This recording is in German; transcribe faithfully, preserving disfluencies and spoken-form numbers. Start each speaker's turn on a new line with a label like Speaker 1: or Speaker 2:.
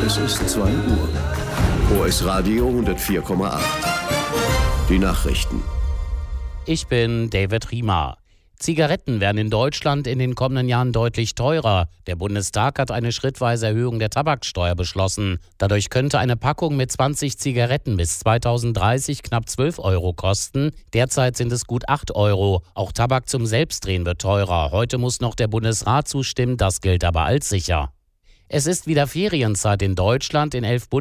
Speaker 1: Es ist zwei Uhr. O S Radio hundertvier Komma acht. Die Nachrichten.
Speaker 2: Ich bin David Riemer. Zigaretten werden in Deutschland in den kommenden Jahren deutlich teurer. Der Bundestag hat eine schrittweise Erhöhung der Tabaksteuer beschlossen. Dadurch könnte eine Packung mit zwanzig Zigaretten bis zweitausenddreißig knapp zwölf Euro kosten. Derzeit sind es gut acht Euro. Auch Tabak zum Selbstdrehen wird teurer. Heute muss noch der Bundesrat zustimmen, das gilt aber als sicher. Es ist wieder Ferienzeit in Deutschland. In elf Bundesländern